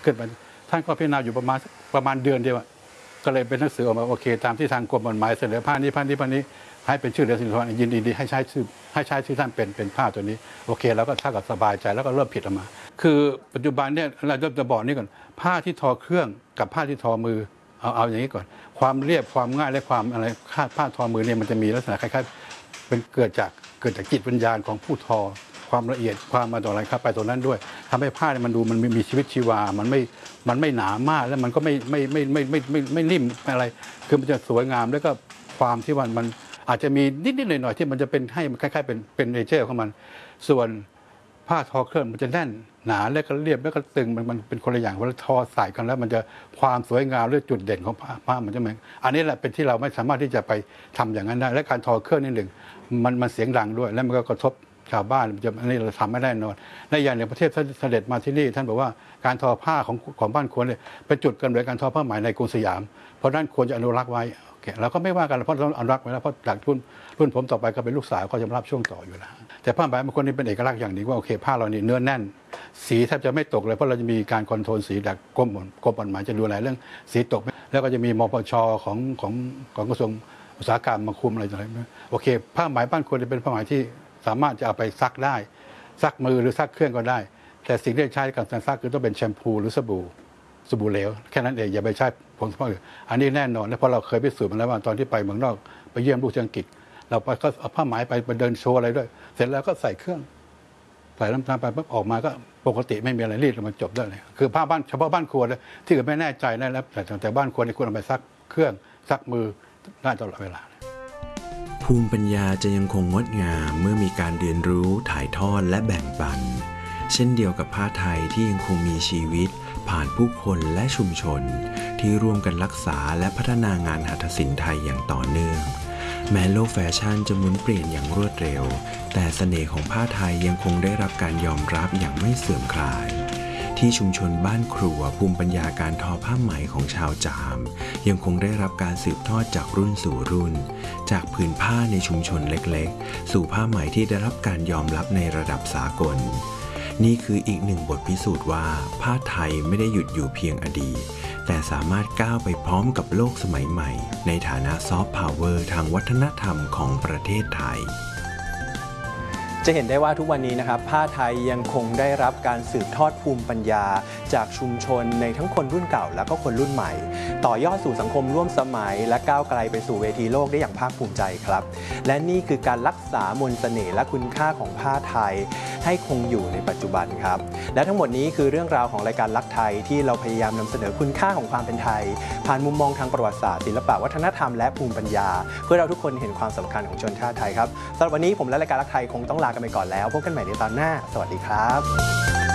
ขึ้นมาท่านก็พิจารณาอยู่ประมาณเดือนเดียวก็เลยเป็นหนังสือออกมาโอเคตามที่ทางกรมกฎหมายเสนอผ้านี้ให้เป็นชื่อเรือสินทรยินดีให้ใช้ชื่อท่านเป็นผ้าตัวนี้โอเคแล้วก็ถ้ากับสบายใจแล้วก็เริ่มผิดออกมาคือปัจจุบันเนี่ยเราจะบอกนี่ก่อนผ้าที่ทอเครื่องกับผ้าที่ทอมือเอาอย่างนี้ก่อนความเรียบความง่ายและความอะไรผ้าทอมือเนี่ยมันจะมีลักษณะคล้ายๆเป็นเกิดจากจิตวิญญาณของผู้ทอความละเอียดความมาต่ออะไรครับไปตรงนั้นด้วยทำให้ผ้าเนี่ยมันดูมันมีชีวิตชีวามันไม่หนามากแล้วมันก็ไม่นิ่มอะไรคือมันจะสวยงามแล้วก็ความที่มันอาจจะมีนิดๆหน่อยๆที่มันจะเป็นให้มันคล้ายๆเป็นเนเจอร์ของมันส่วนผ้าทอเครื่องมันจะแน่นหนาแล้วก็เรียบแล้วก็ตึงมันเป็นคนละอย่างเวลาทอใส่กันแล้วมันจะความสวยงามหรือจุดเด่นของผ้ามันจะเหมือนอันนี้แหละเป็นที่เราไม่สามารถที่จะไปทำอย่างนั้นได้และการทอเครื่องนี่หนึ่งมันเสียงดังด้วยแล้วมันก็กระทบชาวบ้านอันนี้เราทำไม่ได้นอนในอย่างในประเทศท่านเสด็จมาที่นี่ท่านบอกว่าการทอผ้าของบ้านควรเนี่ยเป็นจุดกำเนิดการทอผ้าไหมในกรุงสยามเพราะนั้นควรจะอนุรักษ์ไว้เราก็ไม่ว่ากันเพราะเราอนุรักษ์ไว้แล้วเพราะจากรุ่นผมต่อไปก็เป็นลูกสาวก็จะรับช่วงต่ออยู่แล้วแต่ผ้าไหมบางคนนี่เป็นเอกลักษณ์อย่างนี้ว่าโอเคผ้าเรานี่เนื้อแน่นสีแทบจะไม่ตกเลยเพราะเราจะมีการคอนโทรลสีจากกรมกฎหมายจะดูแลเรื่องสีตกแล้วก็จะมีมปชของกระทรวงอุตสาหกรรมมาคุมอะไรต่างๆโอเคผ้าไหมบ้านควรจะเป็นผ้าไหมที่สามารถจะเอาไปซักได้ซักมือหรือซักเครื่องก็ได้แต่สิ่งที่ใช้กับการซักคือต้องเป็นแชมพูหรือสบู่เหลวแค่นั้นเองอย่าไปใช้ผงซักผ้าอื่นอันนี้แน่นอนและเพราะเราเคยพิสูจน์มาแล้วว่าตอนที่ไปเมืองนอกไปเยี่ยมลูกที่อังกฤษเราไปก็เอาผ้าไหมไปเดินโชว์อะไรด้วยเสร็จแล้วก็ใส่เครื่องใส่น้ำตาลไปปุ๊บออกมาก็ปกติไม่มีอะไรรีดออกมาจบได้เลยคือผ้าบ้านเฉพาะบ้านครัวเลยที่อื่นไม่แน่ใจนะแล้วแต่บ้านครัวนี่ควรเอาไปซักเครื่องซักมือได้ตลอดเวลาภูมิปัญญาจะยังคงงดงามเมื่อมีการเรียนรู้ถ่ายทอดและแบ่งปันเช่นเดียวกับผ้าไทยที่ยังคงมีชีวิตผ่านผู้คนและชุมชนที่ร่วมกันรักษาและพัฒนางานหัตถศิลป์ไทยอย่างต่อเนื่องแม้โลกแฟชั่นจะหมุนเปลี่ยนอย่างรวดเร็วแต่เสน่ห์ของผ้าไทยยังคงได้รับการยอมรับอย่างไม่เสื่อมคลายที่ชุมชนบ้านครัวภูมิปัญญาการทอผ้าไหมของชาวจามยังคงได้รับการสืบทอดจากรุ่นสู่รุ่นจากผืนผ้าในชุมชนเล็กๆสู่ผ้าไหมที่ได้รับการยอมรับในระดับสากลนี่คืออีกหนึ่งบทพิสูจน์ว่าผ้าไทยไม่ได้หยุดอยู่เพียงอดีตแต่สามารถก้าวไปพร้อมกับโลกสมัยใหม่ในฐานะซอฟต์พาวเวอร์ทางวัฒนธรรมของประเทศไทยจะเห็นได้ว่าทุกวันนี้นะครับผ้าไทยยังคงได้รับการสืบทอดภูมิปัญญาจากชุมชนในทั้งคนรุ่นเก่าและก็คนรุ่นใหม่ต่อยอดสู่สังคมร่วมสมัยและก้าวไกลไปสู่เวทีโลกได้อย่างภาคภูมิใจครับและนี่คือการรักษามนต์เสน่ห์และคุณค่าของผ้าไทยให้คงอยู่ในปัจจุบันครับและทั้งหมดนี้คือเรื่องราวของรายการลักไทยที่เราพยายามนำเสนอคุณค่าของความเป็นไทยผ่านมุมมองทางประวัติศาสตร์ศิลปะวัฒนธรรมและภูมิปัญญาเพื่อเราทุกคนเห็นความสำคัญของชนชาติไทยครับสำหรับวันนี้ผมและรายการลักไทยคงต้องลากันไปก่อนแล้วพบกันใหม่ในตอนหน้าสวัสดีครับ